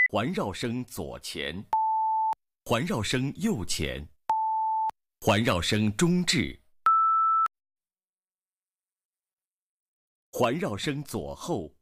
环绕声左前，环绕声右前，环绕声中置，环绕声左后，